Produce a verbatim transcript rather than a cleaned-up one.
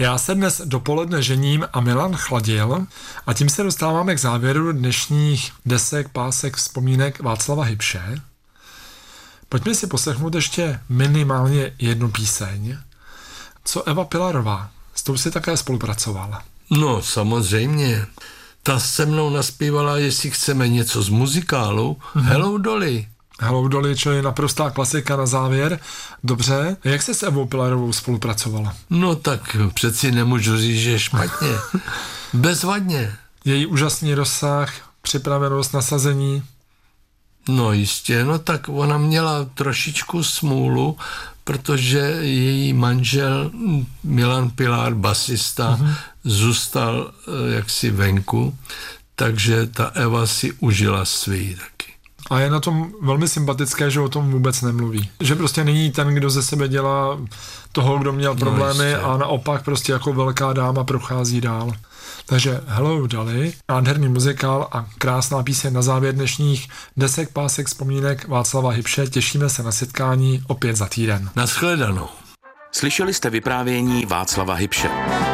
Já se dnes dopoledne žením a Milan chladil a tím se dostáváme k závěru dnešních desek, pásek, vzpomínek Václava Hybše. Pojďme si poslechnout ještě minimálně jednu píseň. Co Eva Pilarová? S tou si také spolupracovala. No, samozřejmě. Ta se mnou naspívala, jestli chceme něco z muzikálu, mm-hmm. Hello Dolly. Hello Dolly, čili naprostá klasika na závěr. Dobře. Jak se s Evou Pilarovou spolupracovala? No tak přeci nemůžu říct, že špatně. Bezvadně. Její úžasný rozsah, připravenost, nasazení. No jistě, no tak ona měla trošičku smůlu, protože její manžel Milan Pilar, basista, uh-huh. zůstal jaksi venku, takže ta Eva si užila svý taky. A je na tom velmi sympatické, že o tom vůbec nemluví. Že prostě není ten, kdo ze sebe dělá toho, kdo měl problémy no a naopak prostě jako velká dáma prochází dál. Takže Hello Dolly, nádherný muzikál a krásná píseň na závěr dnešních desek, pásek, vzpomínek Václava Hybše. Těšíme se na setkání opět za týden. Nashledanou. Slyšeli jste vyprávění Václava Hybše.